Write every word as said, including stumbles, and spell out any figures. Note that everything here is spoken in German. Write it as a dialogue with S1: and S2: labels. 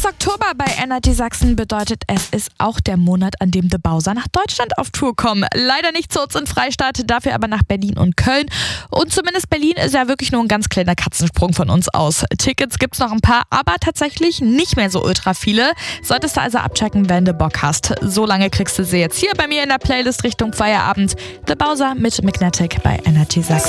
S1: Oktober bei Energy Sachsen bedeutet, es ist auch der Monat, an dem The Bowser nach Deutschland auf Tour kommen. Leider nicht zu uns in Freistadt, dafür aber nach Berlin und Köln. Und zumindest Berlin ist ja wirklich nur ein ganz kleiner Katzensprung von uns aus. Tickets gibt's noch ein paar, aber tatsächlich nicht mehr so ultra viele. Solltest du also abchecken, wenn du Bock hast. So lange kriegst du sie jetzt hier bei mir in der Playlist Richtung Feierabend. The Bowser mit Magnetic bei Energy Sachsen.